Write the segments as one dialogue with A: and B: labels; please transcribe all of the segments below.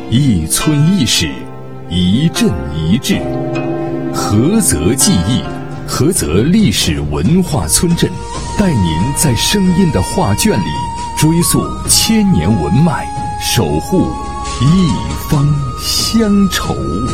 A: 一村一史，一镇一志。菏泽记忆，菏泽历史文化村镇，带您在声音的画卷里追溯千年文脉，守护一方乡愁。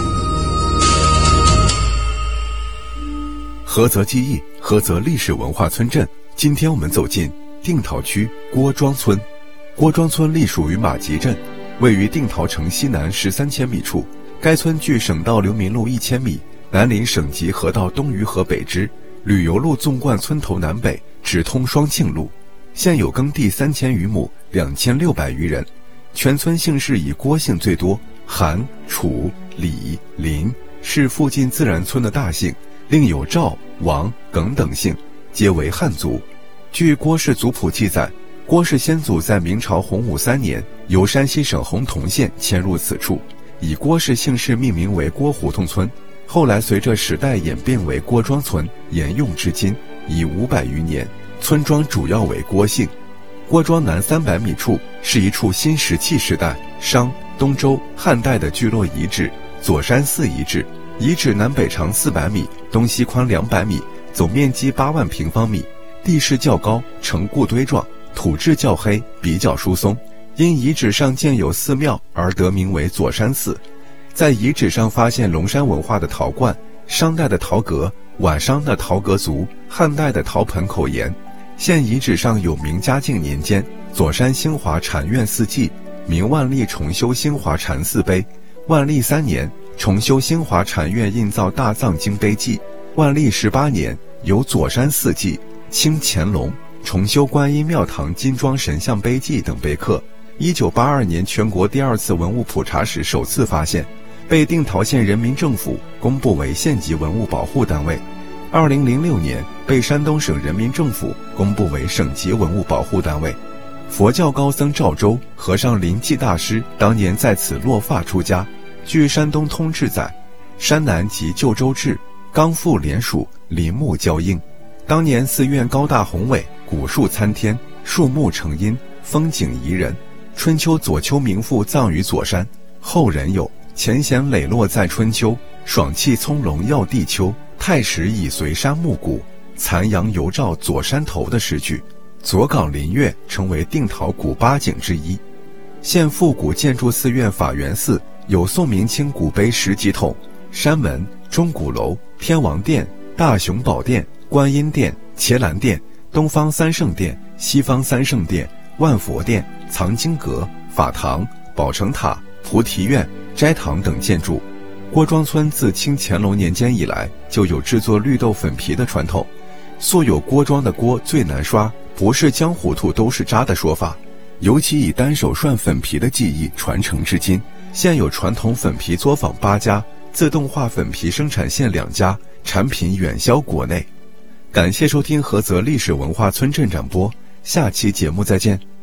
B: 菏泽记忆，菏泽历史文化村镇。今天我们走进定陶区郭庄村。郭庄村隶属于马集镇，位于定陶城西南13千米处。该村距省道流民路1000米，南临省级河道东隅河北支，旅游路纵贯村头南北，直通双庆路。现有耕地3000余亩，2600余人。全村姓氏以郭姓最多，韩、楚、李、林是附近自然村的大姓，另有赵、王、耿等姓，皆为汉族。据郭氏族谱记载，郭氏先祖在明朝洪武3年由山西省洪洞县迁入此处，以郭氏姓氏命名为郭胡同村。后来随着时代演变为郭庄村，沿用至今，已500余年。村庄主要为郭姓。郭庄南300米处是一处新石器时代商、东周、汉代的聚落遗址左山寺遗址。遗址南北长400米，东西宽200米，总面积8万平方米，地势较高，呈固堆状，土质较黑，比较疏松。因遗址上建有寺庙而得名为左山寺。在遗址上发现龙山文化的陶罐、商代的陶阁、晚商的陶阁足、汉代的陶盆口沿。现遗址上有明嘉靖年间左山兴华禅院寺记、明万历重修兴华禅寺碑、万历3年重修兴华禅院印造大藏经碑记、万历18年有左山寺记、清乾隆重修观音庙堂金装神像碑记等碑刻。1982年全国第2次文物普查时首次发现，被定陶县人民政府公布为县级文物保护单位。2006年被山东省人民政府公布为省级文物保护单位。佛教高僧赵州、和尚临济大师当年在此落发出家。据山东通志载，山南即旧州治，刚复连属，林木交映。当年寺院高大宏伟，古树参天，树木成荫，风景宜人。春秋左丘名赋葬于左山，后人有前贤磊落在春秋，爽气葱茏耀地秋，太史已随山暮鼓，残阳犹照左山头的诗句。左岗林月成为定陶古8景之一。现复古建筑寺院法源寺有宋明清古碑10几桶，山门、钟鼓楼、天王殿、大雄宝殿、观音殿、伽蓝殿、东方三圣殿、西方三圣殿、万佛殿、藏经阁、法堂、宝成塔、菩提院、斋堂等建筑。郭庄村自清乾隆年间以来就有制作绿豆粉皮的传统，素有郭庄的锅最难刷，不是浆糊涂都是渣的说法，尤其以单手涮粉皮的技艺传承至今。现有传统粉皮作坊8家，自动化粉皮生产线2家，产品远销国内。感谢收听菏泽历史文化村镇展播，下期节目再见。